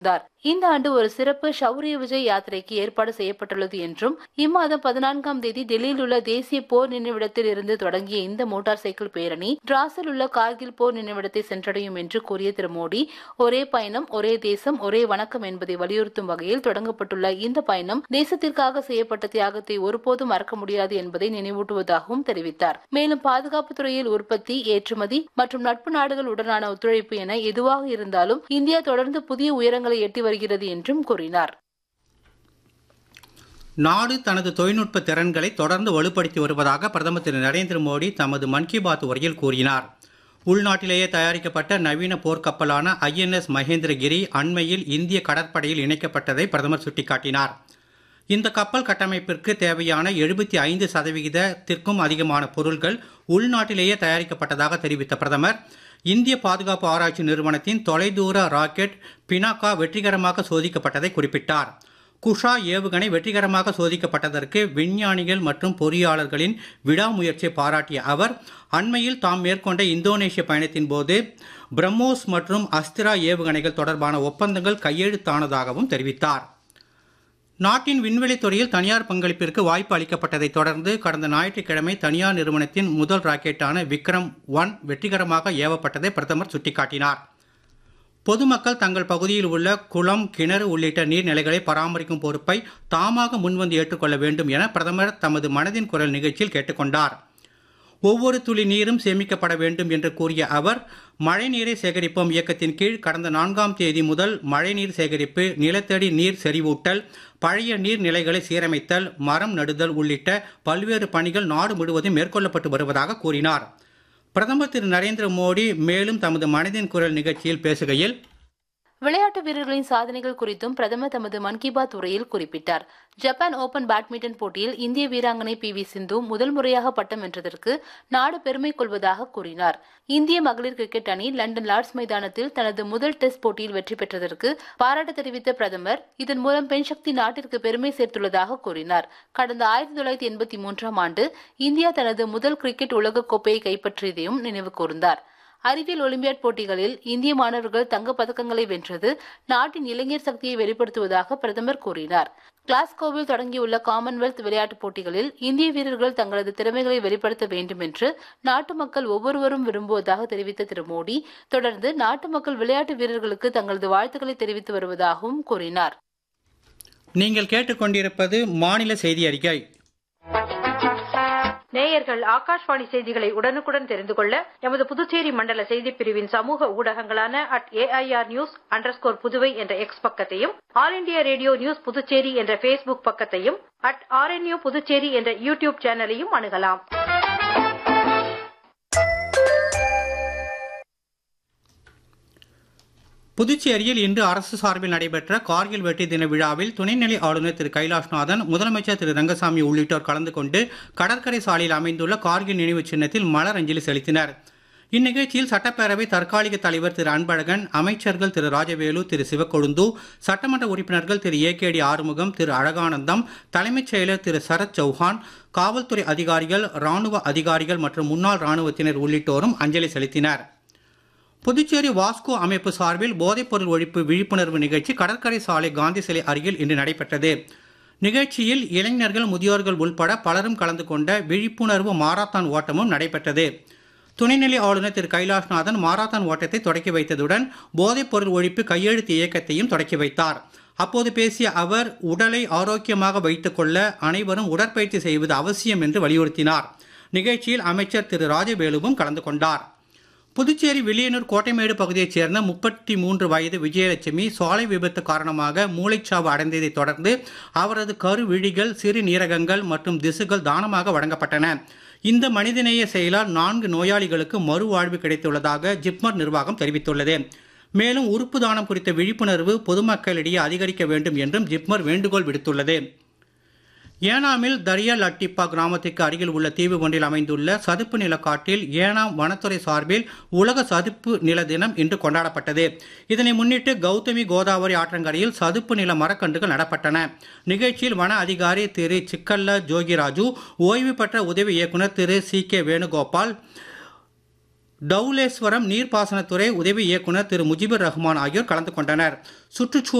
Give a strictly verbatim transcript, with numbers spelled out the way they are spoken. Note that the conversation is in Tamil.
இந்த ஆண்டு ஒரு சிறப்பு ஷௌரிய விஜய் யாத்திரைக்கு ஏற்பாடு செய்யப்பட்டுள்ளது என்றும் இம்மாதம் பதினான்காம் தேதி டெல்லியில் உள்ள தேசிய போர் நினைவிடத்தில் இருந்து தொடங்கிய இந்த மோட்டார் சைக்கிள் பேரணி டிராஸில் உள்ள கார்கில் போர் நினைவிடத்தை சென்றடையும் என்று கூறிய திரு மோடி, ஒரே பயணம் ஒரே தேசம் ஒரே வணக்கம் என்பதை வலியுறுத்தும் வகையில் தொடங்கப்பட்டுள்ள இந்த பயணம் தேசத்திற்காக செய்யப்பட்ட தியாகத்தை ஒருபோதும் மறக்க முடியாது என்பதை நினைவூட்டுவதாகவும் தெரிவித்தார். மேலும் பாதுகாப்பு துறையில் உற்பத்தி, ஏற்றுமதி மற்றும் நட்பு நாடுகள் உடனான ஒத்துழைப்பு என எதுவாக இருந்தாலும் இந்தியா தொடர்ந்து புதிய உயரங்களை எட்டி வருகிறது என்றும் கூறினார். நாடு தனது தொழில்நுட்ப திறன்களை தொடர்ந்து வலுப்படுத்தி வருவதாக பிரதமர் திரு நரேந்திர மோடி தமது மன் கி பாத் உரையில் கூறினார். உள்நாட்டிலேயே தயாரிக்கப்பட்ட நவீன போர்க்கப்பலான ஐ என் எஸ் மகேந்திரகிரி அண்மையில் இந்திய கடற்படையில் இணைக்கப்பட்டதை பிரதமர் சுட்டிக்காட்டினார். இந்த கப்பல் கட்டமைப்பிற்கு தேவையான எழுபத்தி ஐந்து சதவிகிதத்திற்கும் அதிகமான பொருட்கள் உள்நாட்டிலேயே தயாரிக்கப்பட்டதாக தெரிவித்த பிரதமர், இந்திய பாதுகாப்பு ஆராய்ச்சி நிறுவனத்தின் தொலைதூர ராக்கெட் பினாக்கா வெற்றிகரமாக சோதிக்கப்பட்டதை குறிப்பிட்டார். குஷா ஏவுகணை வெற்றிகரமாக சோதிக்கப்பட்டதற்கு விஞ்ஞானிகள் மற்றும் பொறியாளர்களின் விடாமுயற்சியை பாராட்டிய அவர், அண்மையில் தாம் மேற்கொண்ட இந்தோனேஷிய பயணத்தின் போது பிரம்மோஸ் மற்றும் அஸ்திரா ஏவுகணைகள் தொடர்பான ஒப்பந்தங்கள் கையெழுத்தானதாகவும் தெரிவித்தார். நாட்டின் விண்வெளித் துறையில் தனியார் பங்களிப்பிற்கு வாய்ப்பு அளிக்கப்பட்டதை தொடர்ந்து கடந்த ஞாயிற்றுக்கிழமை தனியார் நிறுவனத்தின் முதல் ராக்கெட்டான விக்ரம் ஒன் வெற்றிகரமாக ஏவப்பட்டதை பிரதமர் சுட்டிக்காட்டினார். பொதுமக்கள் தங்கள் பகுதியில் உள்ள குளம், கிணறு உள்ளிட்ட நீர்நிலைகளை பராமரிக்கும் பொறுப்பை தாமாக முன்வந்து ஏற்றுக்கொள்ள வேண்டும் என பிரதமர் தமது மனதின் குரல் நிகழ்ச்சியில் கேட்டுக்கொண்டார். ஒவ்வொரு துளி நீரும் சேமிக்கப்பட வேண்டும் என்று கூறிய அவர், மழைநீரை சேகரிப்போம் இயக்கத்தின் கீழ் கடந்த நான்காம் தேதி முதல் மழைநீர் சேகரிப்பு, நிலத்தடி நீர் செறிவூட்டல், பழைய நீர்நிலைகளை சீரமைத்தல், மரம் நடுதல் உள்ளிட்ட பல்வேறு பணிகள் நாடு முழுவதும் மேற்கொள்ளப்பட்டு வருவதாக கூறினார். பிரதமர் திரு நரேந்திர மோடி மேலும் தமது மனதின் குரல் நிகழ்ச்சியில் பேசுகையில், விளையாட்டு வீரர்களின் சாதனைகள் குறித்தும் பிரதமர் தமது மன் கி பாத் உரையில் குறிப்பிட்டார். ஜப்பான் ஓபன் பேட்மிண்டன் போட்டியில் இந்திய வீராங்கனை பி வி சிந்து முதல் முறையாக பட்டம் வென்றதற்கு நாடு பெருமை கொள்வதாக கூறினார். இந்திய மகளிர் கிரிக்கெட் அணி லண்டன் லார்ட்ஸ் மைதானத்தில் தனது முதல் டெஸ்ட் போட்டியில் வெற்றி பெற்றதற்கு பாராட்டு தெரிவித்த பிரதமர், இதன் மூலம் பெண் சக்தி நாட்டிற்கு பெருமை சேர்த்துள்ளதாக கூறினார். கடந்த ஆயிரத்தி தொள்ளாயிரத்தி எண்பத்தி மூன்றாம் ஆண்டு இந்தியா தனது முதல் கிரிக்கெட் உலகக் கோப்பையை கைப்பற்றியதையும் நினைவு கூர்ந்தார். அறிவியல் ஒலிம்பியாட் போட்டிகளில் இந்திய மாணவர்கள் தங்கப் பதக்கங்களை வென்றது நாட்டின் இளைஞர் சக்தியை வெளிப்படுத்துவதாக பிரதமர் கூறினார். கிளாஸ்கோவில் தொடங்கியுள்ள காமன்வெல்த் விளையாட்டுப் போட்டிகளில் இந்திய வீரர்கள் தங்களது திறமைகளை வெளிப்படுத்த வேண்டும் என்று நாட்டு மக்கள் ஒவ்வொருவரும் விரும்புவதாக தெரிவித்த திரு மோடி, தொடர்ந்து நாட்டு மக்கள் விளையாட்டு வீரர்களுக்கு தங்களது வாழ்த்துக்களை தெரிவித்து வருவதாகவும் கூறினார். நீங்கள் கேட்டுக்கொண்டிருப்பது மாநில செய்தி அறிக்கை. நேயர்கள் ஆகாஷ்வாணி செய்திகளை உடனுக்குடன் தெரிந்து கொள்ள எமது புதுச்சேரி மண்டல செய்திப் பிரிவின் சமூக ஊடகங்களான at A I R news under score Puduvai என்ற எக்ஸ் பக்கத்தையும், all India radio news Puducherry என்ற பேஸ்புக் பக்கத்தையும், at R N you Puducherry என்ற யூடியூப் சேனலையும் அணுகலாம். புதுச்சேரியில் இன்று அரசு சார்பில் நடைபெற்ற கார்கில் வெற்றி தின விழாவில் துணைநிலை ஆளுநர் திரு கைலாஷ்நாதன், முதலமைச்சர் திரு ரங்கசாமி உள்ளிட்டோர் கலந்து கொண்டு கடற்கரை சாலையில் அமைந்துள்ள கார்கில் நினைவு சின்னத்தில் மலர் அஞ்சலி செலுத்தினர். இந்நிகழ்ச்சியில் சட்டப்பேரவை தற்காலிக தலைவர் திரு அன்பழகன், அமைச்சர்கள் திரு ராஜவேலு, திரு சிவக்கொழுந்து, சட்டமன்ற உறுப்பினர்கள் திரு ஏ கே டி ஆறுமுகம், திரு அழகானந்தம், தலைமைச் செயலர் திரு சரத் சௌஹான், காவல்துறை அதிகாரிகள், ராணுவ அதிகாரிகள் மற்றும் முன்னாள் ராணுவத்தினர் உள்ளிட்டோரும் அஞ்சலி செலுத்தினர். புதுச்சேரி வாஸ்கோ அமைப்பு சார்பில் போதைப்பொருள் ஒழிப்பு விழிப்புணர்வு நிகழ்ச்சி கடற்கரை சாலை காந்தி சிலை அருகில் இன்று நடைபெற்றது. நிகழ்ச்சியில் இளைஞர்கள், முதியோர்கள் உள்பட பலரும் கலந்து கொண்ட விழிப்புணர்வு மாரத்தான் ஓட்டமும் நடைபெற்றது. துணைநிலை ஆளுநர் திரு கைலாஷ்நாதன் மாரத்தான் ஓட்டத்தை தொடக்கி வைத்ததுடன் போதைப்பொருள் ஒழிப்பு கையெழுத்து இயக்கத்தையும் தொடக்கி வைத்தார். அப்போது பேசிய அவர், உடலை ஆரோக்கியமாக வைத்துக் கொள்ள அனைவரும் உடற்பயிற்சி செய்வது அவசியம் என்று வலியுறுத்தினார். நிகழ்ச்சியில் அமைச்சர் திரு ராஜவேலுவும் கலந்து கொண்டார். புதுச்சேரி வில்லியனூர் கோட்டைமேடு பகுதியைச் சேர்ந்த முப்பத்தி மூன்று வயது விஜயலட்சுமி சாலை விபத்து காரணமாக மூளைச்சாவு அடைந்ததை தொடர்ந்து அவரது கருவிழிகள், சிறு நீரகங்கள் மற்றும் திசுகள் தானமாக வழங்கப்பட்டன. இந்த மனிதநேய செயலால் நான்கு நோயாளிகளுக்கு மறுவாழ்வு கிடைத்துள்ளதாக ஜிப்மர் நிர்வாகம் தெரிவித்துள்ளது. மேலும் உறுப்பு தானம் குறித்த விழிப்புணர்வு பொதுமக்களிடையே அதிகரிக்க வேண்டும் என்றும் ஜிப்மர் வேண்டுகோள் விடுத்துள்ளது. ஏனாமில் தரியா லட்டிப்பா கிராமத்திற்கு அருகில் உள்ள தீவு ஒன்றில் அமைந்துள்ள சதுப்பு நிலக்காட்டில் ஏனாம் வனத்துறை சார்பில் உலக சதுப்பு நில தினம் இன்று கொண்டாடப்பட்டது. இதனை முன்னிட்டு கௌதமி கோதாவரி ஆற்றங்கரையில் சதுப்பு நில மரக்கன்றுகள் நடப்பட்டன. நிகழ்ச்சியில் வன அதிகாரி திரு சிக்கல்ல ஜோகிராஜு, ஓய்வு பெற்ற உதவி இயக்குநர் திரு சி கே வேணுகோபால், டவுலேஸ்வரம் நீர்ப்பாசனத்துறை உதவி இயக்குநர் திரு முஜிபுர் ரஹ்மான் ஆகியோர் கலந்து கொண்டனர். சுற்றுச்சூழல்